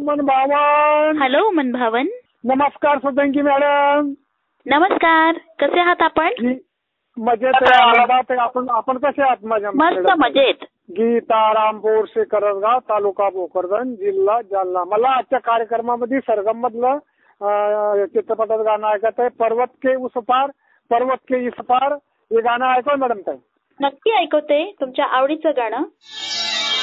मन भावन. हॅलो मन भावन. नमस्कार सुदंगी मॅडम. नमस्कार. कसे आहात आपण? मजेत आहे. आपण कसे आहात? मस्त मजेत. गीता रामपूर करसगाव, तालुका भोकरदन, जिल्हा जालना. मला आजच्या कार्यक्रमामध्ये सरगम मधलं चित्रपटाचं गाणं ऐकायचं आहे. पर्वत के उस पार, पर्वत के इस पार हे गाणं ऐकव मॅडम. काय नक्की ऐकवते तुमच्या आवडीचं गाणं.